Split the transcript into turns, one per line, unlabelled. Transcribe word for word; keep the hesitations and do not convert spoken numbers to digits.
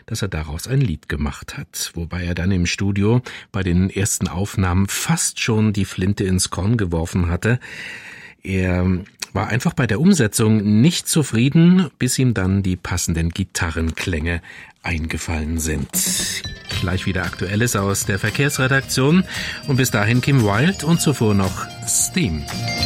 dass er daraus ein Lied gemacht hat, wobei er dann im Studio bei den ersten Aufnahmen fast schon die Flinte ins Korn geworfen hatte. Er war einfach bei der Umsetzung nicht zufrieden, bis ihm dann die passenden Gitarrenklänge eingefallen sind. Gleich wieder Aktuelles aus der Verkehrsredaktion und bis dahin Kim Wilde und zuvor noch Steam.